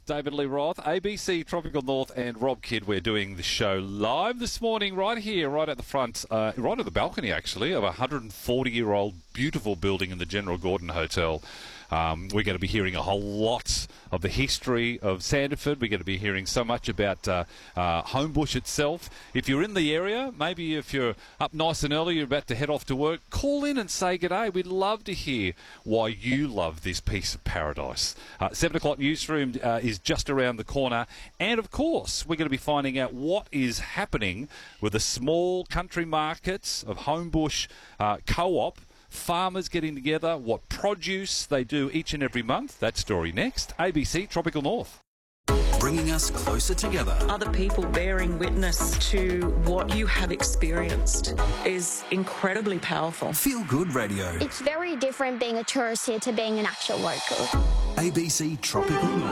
David Lee Roth, ABC Tropical North, and Rob Kidd. We're doing the show live this morning right here, right at the front, right at the balcony actually, of a 140-year-old beautiful building in the General Gordon Hotel. We're going to be hearing a whole lot of the history of Sanderford. We're going to be hearing so much about Homebush itself. If you're in the area, maybe if you're up nice and early, you're about to head off to work, call in and say g'day. We'd love to hear why you love this piece of paradise. 7 o'clock newsroom is just around the corner. And, of course, we're going to be finding out what is happening with the small country markets of Homebush Co-op. Farmers getting together, what produce they do each and every month. That story next. ABC Tropical North. Bringing us closer together. Other people bearing witness to what you have experienced is incredibly powerful. Feel Good Radio. It's very different being a tourist here to being an actual local. ABC Tropical North.